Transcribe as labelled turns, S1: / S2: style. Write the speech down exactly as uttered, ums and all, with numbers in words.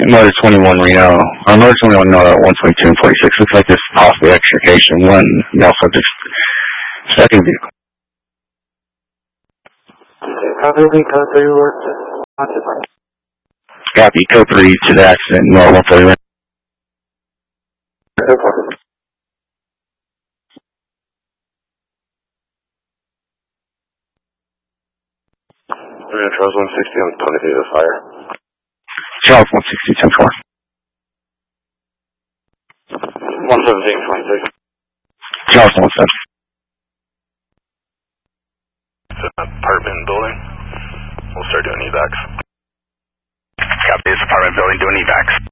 S1: Motor twenty-one Reno, or Motor twenty-one no, one twenty-two and forty-six. Looks like there's possibly extrication. One male subject. Second vehicle.
S2: Copy, code three, work.
S1: Copy, code three to the accident, no, one forty.
S2: Charles one sixty on twenty-three to fire.
S1: Charles one sixty, ten four.
S2: one seventeen, twenty-six.
S1: Charles one seven.
S2: It's an apartment building. We'll start doing evacs. Copy, this apartment building doing evacs.